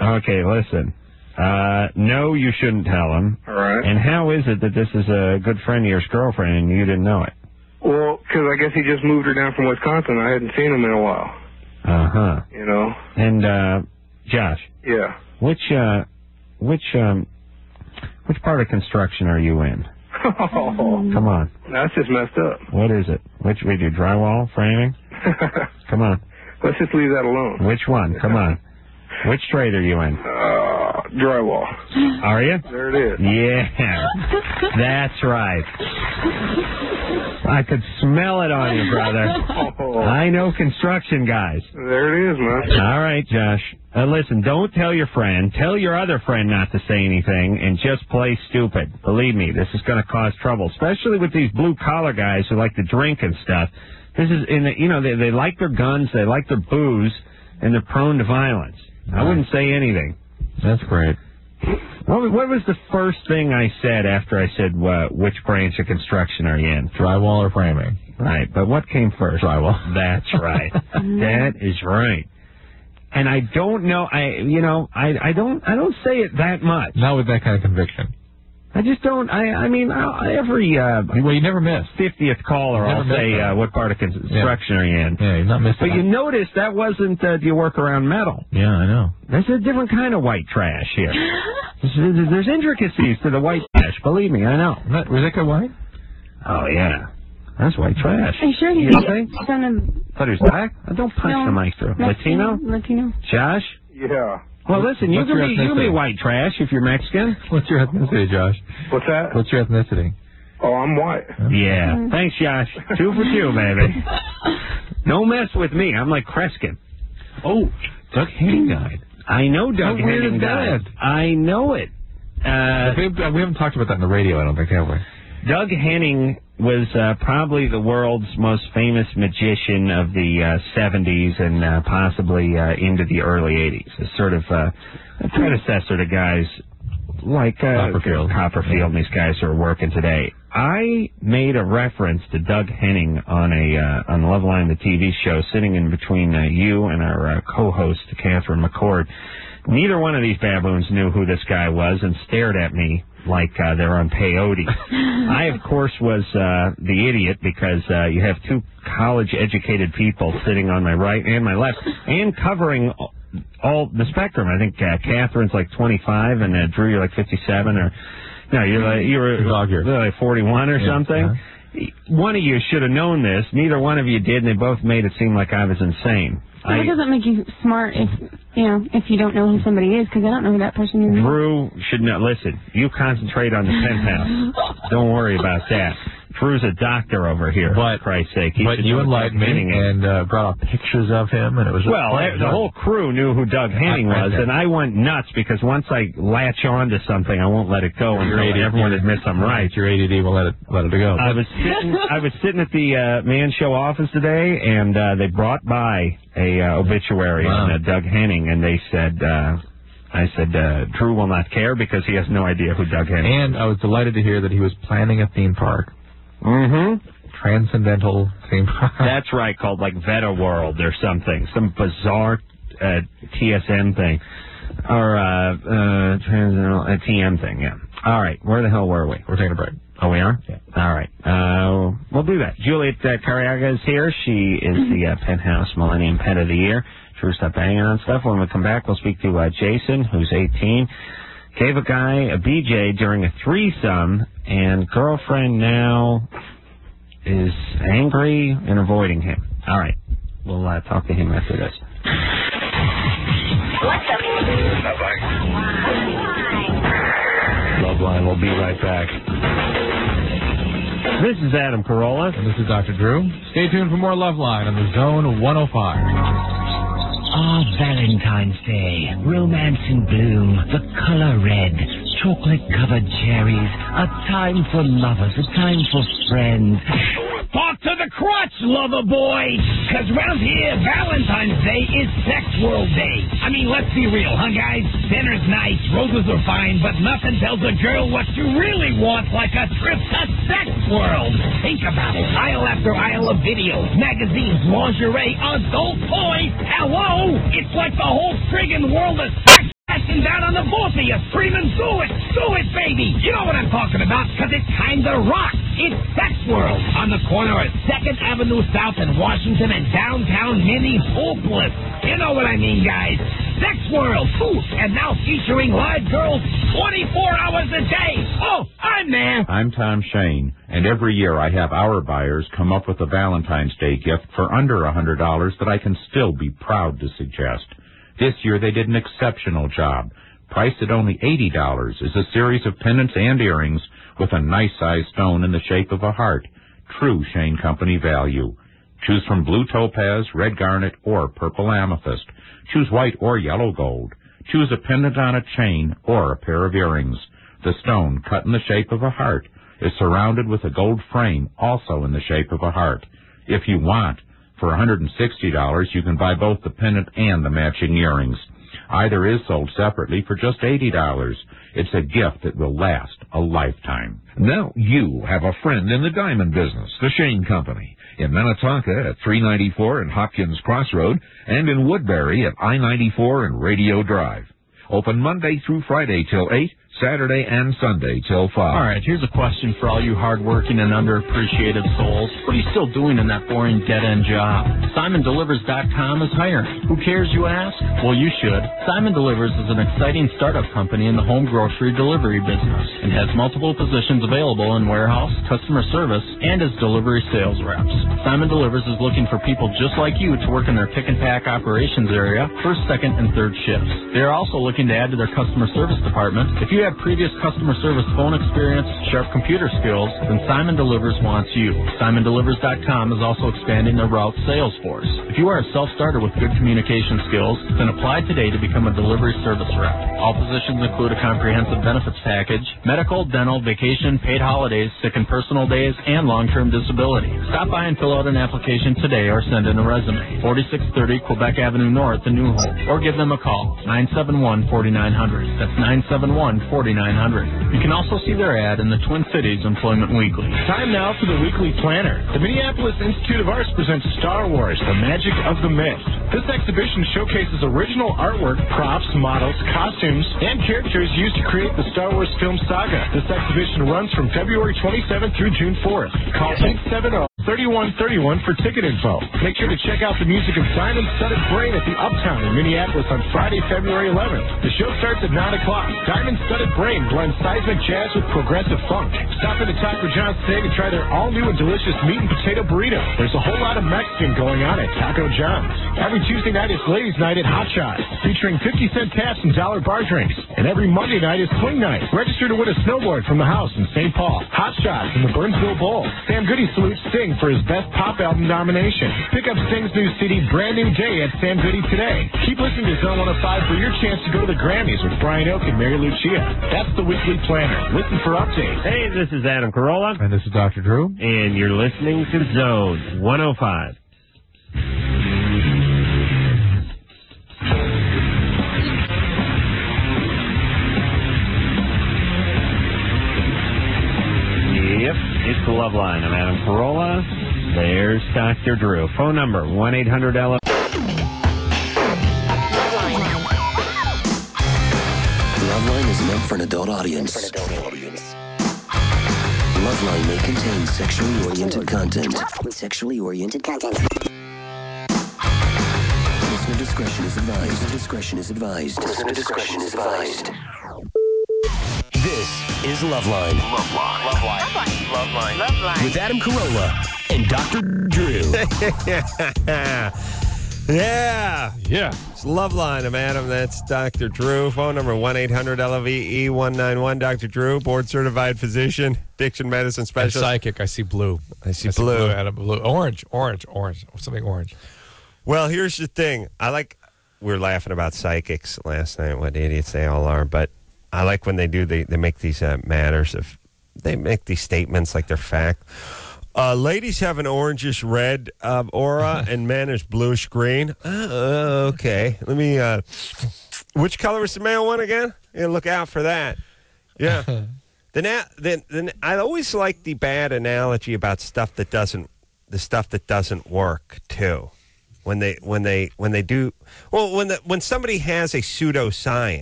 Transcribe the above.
Okay, listen. No, you shouldn't tell him. All right. And how is it that this is a good friend of yours girlfriend and you didn't know it? Well, because I guess he just moved her down from Wisconsin. I hadn't seen him in a while. Uh-huh. You know? And, Josh. Yeah. Which part of construction are you in? Come on. That's just messed up. What is it? Which we do? Drywall? Framing? Come on. Let's just leave that alone. Which one? Come on. Which trade are you in? Drywall. Are you? There it is. Yeah. That's right. I could smell it on you, brother. I know construction guys. There it is, man. All right, Josh. Listen, don't tell your friend. Tell your other friend not to say anything and just play stupid. Believe me, this is going to cause trouble, especially with these blue-collar guys who like to drink and stuff. This is, they like their guns, they like their booze, and they're prone to violence. I wouldn't say anything. That's great. What was the first thing I said after I said, which branch of construction are you in? Drywall or framing? Right, but what came first? Drywall. That's right. That is right. And I don't know, I don't say it that much. Not with that kind of conviction. I just don't, every... well, you never miss. 50th caller, I'll say, what part of construction are you in? Yeah, you're not missing. But you notice that wasn't, do you work around metal? Yeah, I know. There's a different kind of white trash here. There's intricacies to the white trash, believe me, I know. Was that white? Oh, yeah. That's white trash. Are you sure he's son of... Thought he was black? Don't punch the mic through. Latino? Josh? Yeah. Well, listen, you can be white trash if you're Mexican. What's your ethnicity, Josh? What's that? What's your ethnicity? Oh, I'm white. Yeah. Thanks, Josh. 2 for 2, baby. Don't mess with me. I'm like Kreskin. Oh, Doug Henning died. I know Doug Henning died. I know it. We haven't talked about that in the radio, I don't think, have we? Doug Henning was probably the world's most famous magician of the 70s and possibly into the early 80s. A sort of a predecessor to guys like Copperfield and these guys who are working today. I made a reference to Doug Henning on the Love Line, the TV show, sitting in between you and our co-host, Catherine McCord. Neither one of these baboons knew who this guy was and stared at me like they're on peyote. I, of course, was the idiot because you have 2 college-educated people sitting on my right and my left and covering all the spectrum. I think Catherine's like 25 and Drew, you're like 57 or... No, you're like 41 or something. Yeah. One of you should have known this. Neither one of you did, and they both made it seem like I was insane. That doesn't make you smart if you don't know who somebody is, because I don't know who that person is. Drew should know. Listen, you concentrate on the penthouse. Don't worry about that. Drew's a doctor over here, for Christ's sake. But you enlightened me and brought up pictures of him, and it was... Well, the whole crew knew who Doug Henning was, and I went nuts because once I latch on to something, I won't let it go until everyone admits I'm right. Your ADD will let it go. I was sitting at the Man Show office today, and they brought by a obituary on Doug Henning, and they said... I said, Drew will not care because he has no idea who Doug Henning is. And I was delighted to hear that he was planning a theme park. Mm-hmm. Transcendental theme park. That's right, called like Veta World or something. Some bizarre TSM thing. Or Transcendental TM thing, yeah. All right, where the hell were we? We're taking a break. Oh, we are? Yeah. All right. We'll do that. Juliet Cariaga is here. She is the Penthouse Millennium Pet of the Year. Drew, stop banging on stuff. When we come back, we'll speak to Jason, who's 18. Gave a guy a BJ during a threesome, and girlfriend now is angry and avoiding him. All right. We'll talk to him after this. What's up? Loveline. We'll be right back. This is Adam Carolla. And this is Dr. Drew. Stay tuned for more Loveline on the Zone 105. Ah, Valentine's Day, romance in bloom, the color red, chocolate-covered cherries, a time for lovers, a time for friends. Talk to the crotch, lover boy, because around here, Valentine's Day is Sex World Day. I mean, let's be real, huh, guys? Dinner's nice, roses are fine, but nothing tells a girl what you really want like a trip to Sex World. Think about it. Aisle after aisle of videos, magazines, lingerie, adult toys. Hello? It's like the whole friggin' world of sex at on the both of you screaming, do it, baby. You know what I'm talking about, because it's time to rock. It's Sex World on the corner of 2nd Avenue South in Washington and downtown Minneapolis. You know what I mean, guys. Sex World, ooh, and now featuring live girls 24 hours a day. Oh, I'm there. I'm Tom Shane, and every year I have our buyers come up with a Valentine's Day gift for under $100 that I can still be proud to suggest. This year they did an exceptional job. Priced at only $80 is a series of pendants and earrings with a nice-sized stone in the shape of a heart. True Shane Company value. Choose from blue topaz, red garnet, or purple amethyst. Choose white or yellow gold. Choose a pendant on a chain or a pair of earrings. The stone, cut in the shape of a heart, is surrounded with a gold frame also in the shape of a heart. If you want, for $160, you can buy both the pendant and the matching earrings. Either is sold separately for just $80. It's a gift that will last a lifetime. Now you have a friend in the diamond business, the Shane Company, in Minnetonka at 394 and Hopkins Crossroad, and in Woodbury at I-94 and Radio Drive. Open Monday through Friday till 8, Saturday and Sunday till 5. All right, here's a question for all you hardworking and underappreciated souls. What are you still doing in that boring dead-end job? SimonDelivers.com is hiring. Who cares, you ask? Well, you should. Simon Delivers is an exciting startup company in the home grocery delivery business and has multiple positions available in warehouse, customer service, and as delivery sales reps. Simon Delivers is looking for people just like you to work in their pick and pack operations area, first, second, and third shifts. They are also looking to add to their customer service department. If you have previous customer service phone experience, sharp computer skills, then Simon Delivers wants you. SimonDelivers.com is also expanding their route sales force. If you are a self-starter with good communication skills, then apply today to become a delivery service rep. All positions include a comprehensive benefits package, medical, dental, vacation, paid holidays, sick and personal days, and long-term disability. Stop by and fill out an application today or send in a resume. 4630 Quebec Avenue North in New Hope, or give them a call, 971-4900. That's 971-4900. You can also see their ad in the Twin Cities Employment Weekly. Time now for the Weekly Planner. The Minneapolis Institute of Arts presents Star Wars, The Magic of the Myth. This exhibition showcases original artwork, props, models, costumes, and characters used to create the Star Wars film saga. This exhibition runs from February 27th through June 4th. Call 870-3131 for ticket info. Make sure to check out the music of Diamond Studded Brain at the Uptown in Minneapolis on Friday, February 11th. The show starts at 9 o'clock. Diamond Studded Brain blends seismic jazz with progressive funk. Stop into Taco John's today to try their all-new and delicious meat and potato burrito. There's a whole lot of Mexican going on at Taco John's. Every Tuesday night is Ladies' Night at Hot Shot, featuring 50-cent taps and dollar bar drinks. And every Monday night is Swing Night. Register to win a snowboard from the house in St. Paul. Hot Shot from the Burnsville Bowl. Sam Goody salutes Sting for his Best Pop Album nomination. Pick up Sting's new CD, Brand New Day, at Sam Goody today. Keep listening to Zone 105 for your chance to go to the Grammys with Brian Oak and Mary Lucia. That's the Weekly Planner. Listen for updates. Hey, this is Adam Carolla. And this is Dr. Drew. And you're listening to Zone 105. Yep, it's the Love Line. I'm Adam Carolla. There's Dr. Drew. Phone number, 1-800-LOVE. Loveline is meant for an adult audience. Loveline may contain sexually oriented content. Listener discretion is advised. This is Loveline. Loveline. With Adam Carolla and Dr. Drew. Yeah. It's Loveline. I'm Adam. That's Dr. Drew. Phone number 1-800-LOVE-191. Dr. Drew, board-certified physician, addiction medicine specialist. And psychic. I see blue. I see blue. Adam, blue. Orange. Something orange. Well, here's the thing. We were laughing about psychics last night, what idiots they all are, but I like when they make these they make these statements like they're fact. Ladies have an orangish red aura and men is bluish green. Okay. Let me, which color is the male one again? Yeah, look out for that. Yeah. Then I always like the bad analogy about the stuff that doesn't work too. When somebody has a pseudoscience.